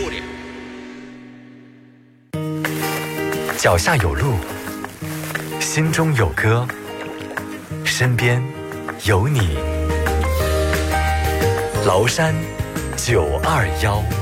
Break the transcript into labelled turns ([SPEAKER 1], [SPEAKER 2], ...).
[SPEAKER 1] 脚下有路，心中有歌，身边有你。崂山921。